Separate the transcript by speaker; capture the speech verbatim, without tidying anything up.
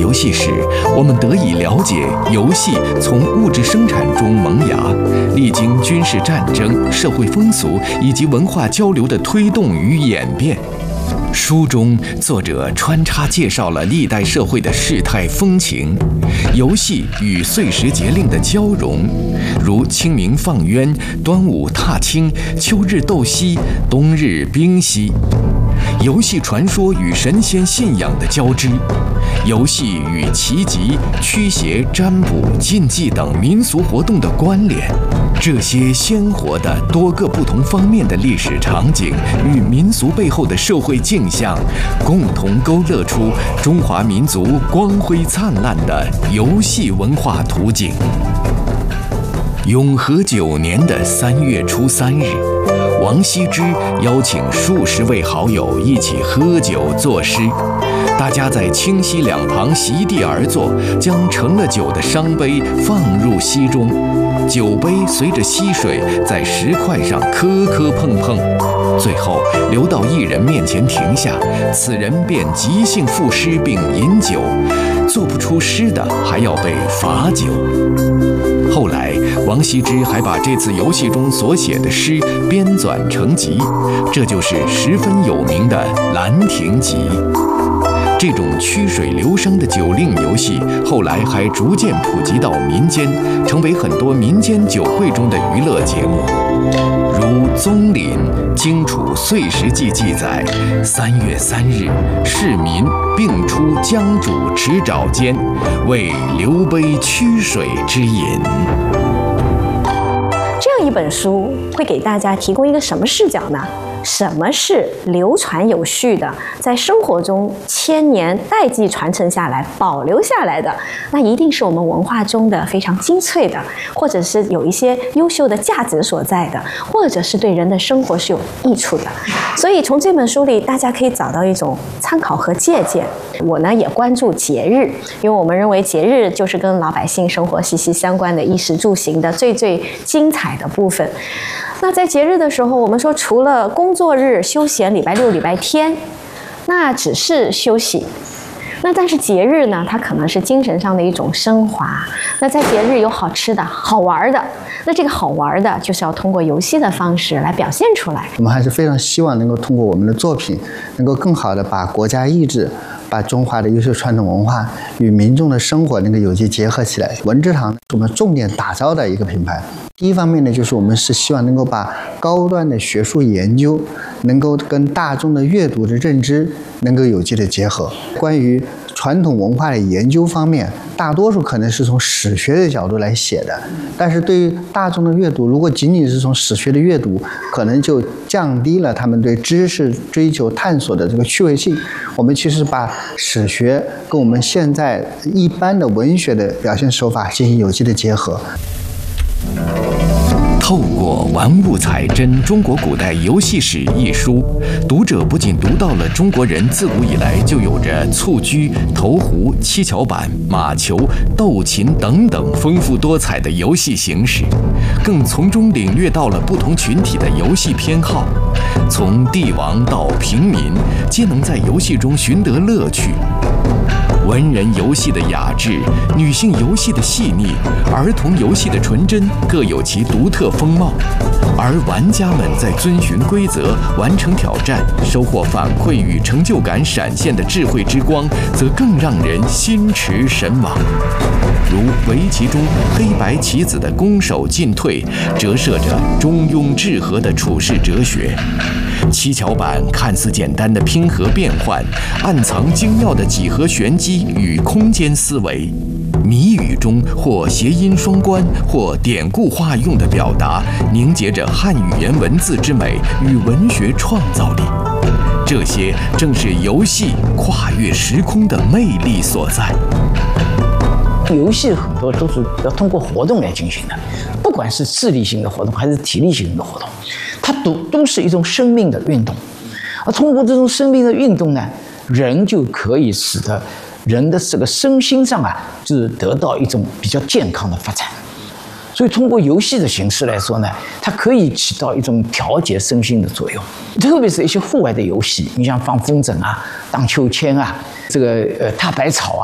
Speaker 1: 游戏史，我们得以了解游戏从物质生产中萌芽，历经军事战争、社会风俗以及文化交流的推动与演变。书中，作者穿插介绍了历代社会的世态风情，游戏与岁时节令的交融，如清明放鸳、端午踏青、秋日斗西、冬日冰嬉；游戏传说与神仙信仰的交织，游戏与奇籍、驱邪、占卜、禁忌等民俗活动的关联。这些鲜活的多个不同方面的历史场景与民俗背后的社会镜像，共同勾勒出中华民族光辉灿烂的游戏文化图景。永和九年的三月初三日，王羲之邀请数十位好友一起喝酒作诗。大家在清溪两旁席地而坐，将盛了酒的商杯放入溪中，酒杯随着溪水在石块上磕磕碰碰，最后流到一人面前停下，此人便即兴赋诗并饮酒，做不出诗的还要被罚酒。后来，王羲之还把这次游戏中所写的诗编纂成集，这就是十分有名的《兰亭集》。这种曲水流觞的酒令游戏，后来还逐渐普及到民间，成为很多民间酒会中的娱乐节目。如《宗麟·荆楚岁时记》记载：三月三日，市民并出江渚池沼间，为留杯曲水之饮。
Speaker 2: 这样一本书会给大家提供一个什么视角呢？什么是流传有序的，在生活中千年代际传承下来、保留下来的？那一定是我们文化中的非常精粹的，或者是有一些优秀的价值所在的，或者是对人的生活是有益处的。所以从这本书里，大家可以找到一种参考和借鉴。我呢也关注节日，因为我们认为节日就是跟老百姓生活息息相关的衣食住行的最最精彩的部分。那在节日的时候，我们说除了工作日休闲，礼拜六、礼拜天，那只是休息。那但是节日呢，它可能是精神上的一种升华。那在节日有好吃的、好玩的，那这个好玩的就是要通过游戏的方式来表现出来。
Speaker 3: 我们还是非常希望能够通过我们的作品，能够更好的把国家意志、把中华的优秀传统文化与民众的生活能够有机结合起来。文之堂是我们重点打造的一个品牌。第一方面呢，就是我们是希望能够把高端的学术研究能够跟大众的阅读的认知能够有机的结合。关于传统文化的研究方面，大多数可能是从史学的角度来写的，但是对于大众的阅读，如果仅仅是从史学的阅读，可能就降低了他们对知识追求探索的这个趣味性。我们其实把史学跟我们现在一般的文学的表现手法进行有机的结合。
Speaker 1: 透过《玩物采真：中国古代游戏史》一书，读者不仅读到了中国人自古以来就有着蹴鞠、投壶、七巧板、马球、斗琴等等丰富多彩的游戏形式，更从中领略到了不同群体的游戏偏好，从帝王到平民，皆能在游戏中寻得乐趣。文人游戏的雅致，女性游戏的细腻，儿童游戏的纯真，各有其独特风貌。而玩家们在遵循规则、完成挑战、收获反馈与成就感闪现的智慧之光，则更让人心驰神往。如围棋中黑白棋子的攻守进退，折射着中庸治和的处世哲学。七巧板看似简单的拼合变换，暗藏精妙的几何玄机与空间思维。谜语中或谐音双关，或典故化用的表达，凝结着汉语言文字之美与文学创造力。这些正是游戏跨越时空的魅力所在。
Speaker 4: 游戏很多都是要通过活动来进行的，不管是智力性的活动还是体力性的活动，它都都是一种生命的运动。而通过这种生命的运动呢，人就可以使得人的这个身心上啊，就是得到一种比较健康的发展。所以通过游戏的形式来说呢，它可以起到一种调节身心的作用。特别是一些户外的游戏，你像放风筝啊、荡秋千啊、这个呃踏百草啊，